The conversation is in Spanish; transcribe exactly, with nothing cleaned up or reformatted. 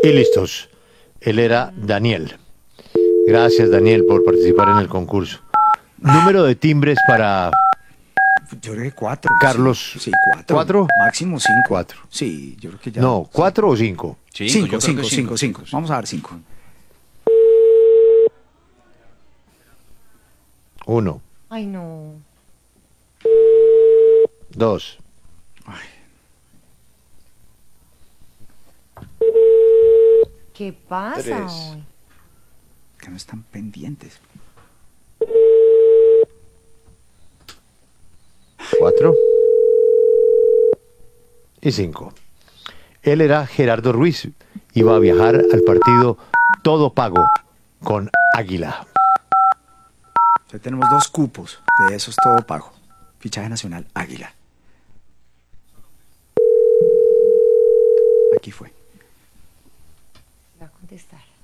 Y listos. Él era Daniel. Gracias, Daniel, por participar en el concurso. Número de timbres para Yo creo que cuatro. Carlos. Sí, sí, cuatro. ¿Cuatro? Máximo cinco. Cuatro. Sí, yo creo que ya. No, ¿cuatro o cinco? Cinco, Cinco, yo creo cinco, que cinco, cinco. sí. Vamos a dar cinco. Uno, Ay, no. dos, ¿Qué pasa Tres. hoy? Que no están pendientes. cuatro y cinco. Él era Gerardo Ruiz. Iba a viajar al partido todo pago con Águila. Ya tenemos dos cupos. De esos todo pago. Fichaje nacional Águila. Aquí fue. Va a contestar.